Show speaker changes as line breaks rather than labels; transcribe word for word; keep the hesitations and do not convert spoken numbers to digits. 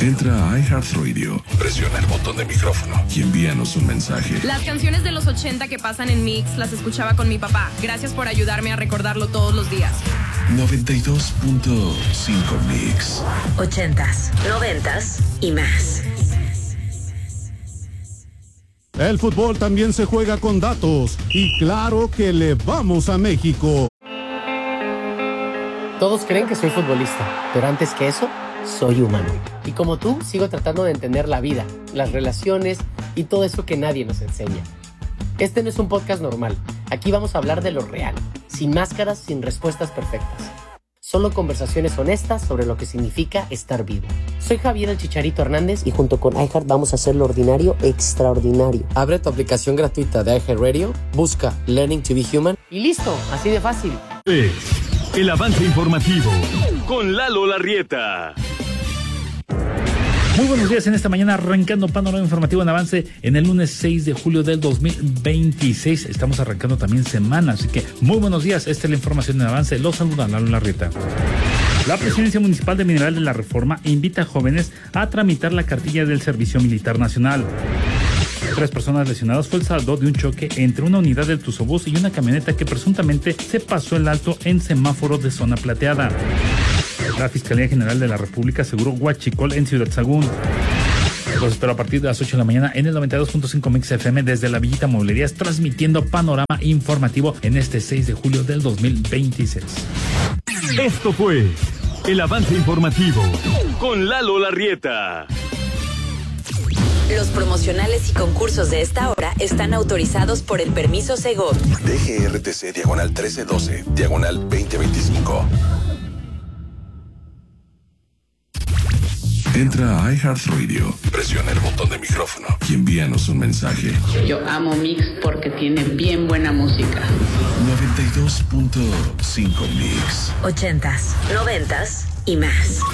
Entra a iHeartRadio, presiona el botón de micrófono y envíanos un mensaje.
Las canciones de los ochenta que pasan en Mix las escuchaba con mi papá. Gracias por ayudarme a recordarlo todos los días.
noventa y dos punto cinco Mix.
Ochentas, noventas y más.
El fútbol también se juega con datos. Y claro que le vamos a México.
Todos creen que soy futbolista, pero antes que eso, soy humano. Y como tú, sigo tratando de entender la vida, las relaciones y todo eso que nadie nos enseña. Este no es un podcast normal. Aquí vamos a hablar de lo real, sin máscaras, sin respuestas perfectas. Solo conversaciones honestas sobre lo que significa estar vivo. Soy Javier el Chicharito Hernández y junto con iHeart vamos a hacer lo ordinario extraordinario. Abre tu aplicación gratuita de iHeartRadio, busca Learning to be Human y listo, así de fácil.
Es el avance informativo con Lalo Larrieta.
Muy buenos días en esta mañana, arrancando panorama informativo en avance en el lunes seis de julio del dos mil veintiséis. Estamos arrancando también semana, así que muy buenos días. Esta es la información en avance. Los saluda Lalo Larrieta. La Presidencia Municipal de Mineral de la Reforma invita a jóvenes a tramitar la cartilla del Servicio Militar Nacional. Tres personas lesionadas fue el saldo de un choque entre una unidad del Tuzobús y una camioneta que presuntamente se pasó el alto en semáforo de zona plateada. La Fiscalía General de la República aseguró huachicol en Ciudad Sagún. Los espero a partir de las ocho de la mañana en el noventa y dos punto cinco Mix F M desde la Villita Mueblerías, transmitiendo panorama informativo en este seis de julio del dos mil veintiséis.
Esto fue el avance informativo con Lalo Larrieta.
Los promocionales y concursos de esta hora están autorizados por el permiso Segov.
D G R T C diagonal trece doce, diagonal veinte veinticinco. Entra a iHeartRadio, presiona el botón de micrófono y envíanos un mensaje.
Yo amo Mix porque tiene bien buena música.
noventa y dos punto cinco Mix.
Ochentas, noventas y más.